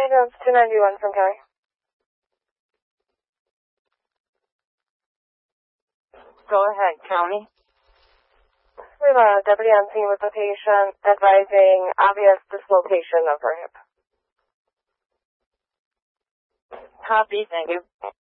Hi, Jones 291 from Kelly. Go ahead, County. We have a deputy on scene with the patient advising obvious dislocation of her hip. Copy, thank you.